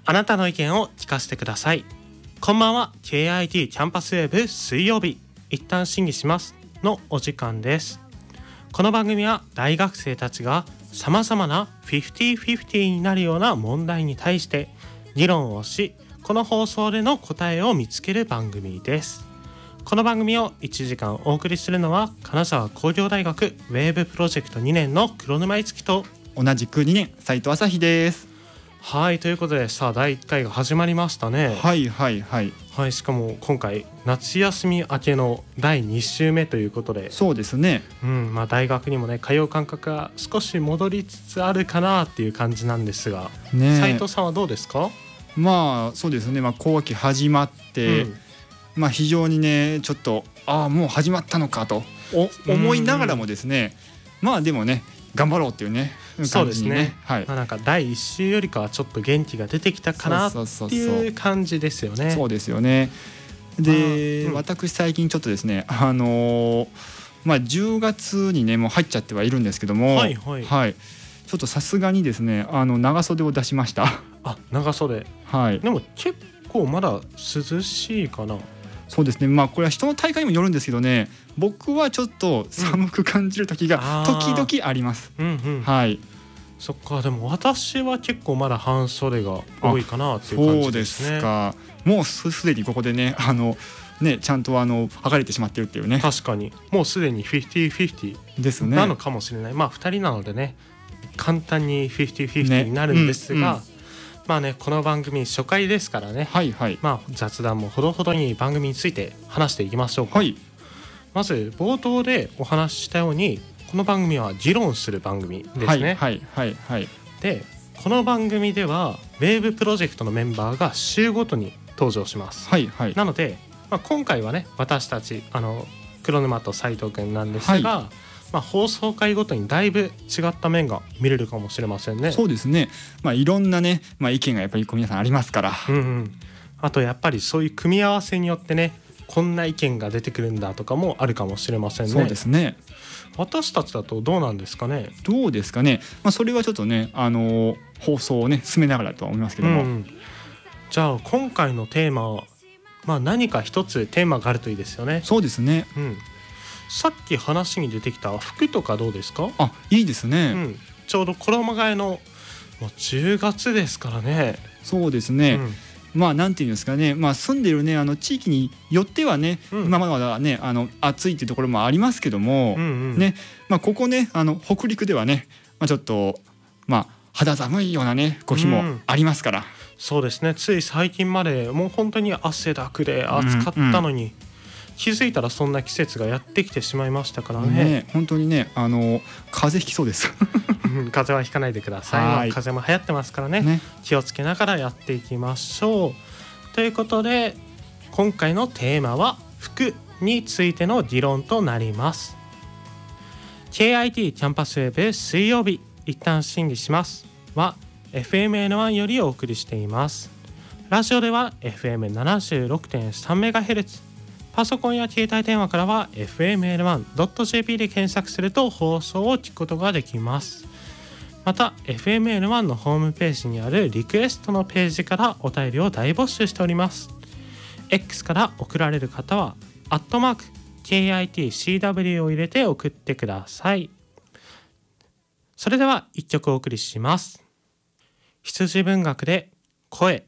あなたの意見を聞かせてください。こんばんは。 KIT キャンパスウェーブ水曜日一旦審議しますのお時間です。この番組は大学生たちがさまざまな 50-50 になるような問題に対して議論をし、この放送での答えを見つける番組です。この番組を1時間お送りするのは金沢工業大学ウェーブプロジェクト2年の黒沼樹と同じく2年斉藤朝日です。 はい、ということでさあ第1回が始まりましたね。 はい、 しかも今回夏休み明けの第2週目ということで、 そうですね、 大学にもね通う感覚が少し戻りつつあるかなっていう感じなんですが、 ね、 斉藤さんはどうですか？ そうですね、後学期始まって、非常にねちょっともう始まったのかと思いながらもですね、でもね頑張ろうっていうねそうですね、なんか第1週よりかはちょっと元気が出てきたかなっていう感じですよね。 そうですよね。で、私最近ちょっとですね10月にねもう入っちゃってはいるんですけども、ちょっとさすがにですね長袖を出しました。 長袖、でも結構まだ涼しいかな。 そうですね、これは人の体感にもよるんですけどね、僕はちょっと寒く感じる時が時々あります。 そっか。でも私は結構まだ半袖が多いかなっていう感じですね。 そうですか。もうすでにここでねちゃんと剥がれてしまってるっていうね。 確かにもうすでに 50-50 ですねなのかもしれない。2人なのでね簡単に 50-50 になるんですが、この番組初回ですからね、雑談もほどほどに番組について話していきましょうか。まず冒頭でお話ししたようにこの番組は議論する番組ですね。でこの番組ではウェーブプロジェクトのメンバーが週ごとに登場します。なので、今回はね私たち黒沼と斉藤くんなんですが、放送回ごとにだいぶ違った面が見れるかもしれませんね。 そうですね、いろんなね、意見がやっぱり皆さんありますから、 あとやっぱりそういう組み合わせによってねこんな意見が出てくるんだとかもあるかもしれませんね。 そうですね。 私たちだとどうなんですかね。 どうですかね、それはちょっとね放送をね進めながらとは思いますけども、 じゃあ今回のテーマは、何か一つテーマがあるといいですよね。 そうですね、 さっき話に出てきた服とかどうですか？ いいですね、 ちょうど衣替えのもう10月ですからね。 そうですね、なんていうんですかね、住んでいるね地域によってはね、まだね暑いっていうところもありますけども、ここね北陸ではね、ちょっと肌寒いようなね日もありますから、 そうですね。つい最近までもう本当に汗だくで暑かったのに、気づいたらそんな季節がやってきてしまいましたからね。 本当にね風邪ひきそうです風邪はひかないでください。風邪も流行ってますからね、気をつけながらやっていきましょう。ということで今回のテーマは服についての議論となります。 KIT キャンパスウェブ水曜日一旦審議しますは FMN1 よりお送りしています。ラジオでは FM76.3MHz、 パソコンや携帯電話からは FMN1.jp で検索すると放送を聞くことができます。また FMN1 のホームページにあるリクエストのページからお便りを大募集しております。 X から送られる方は@KITCW を入れて送ってください。それでは1曲お送りします。羊文学で声。